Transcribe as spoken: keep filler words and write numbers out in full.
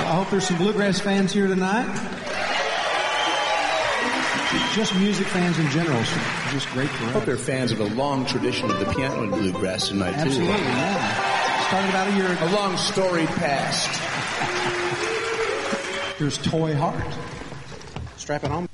I hope there's some bluegrass fans here tonight. Just music fans in general. So just great for us. I hope they're fans of a long tradition of the piano and bluegrass tonight, too. Absolutely, yeah. Started about a year ago. A long storied past. There's Toy Heart. Strap it on.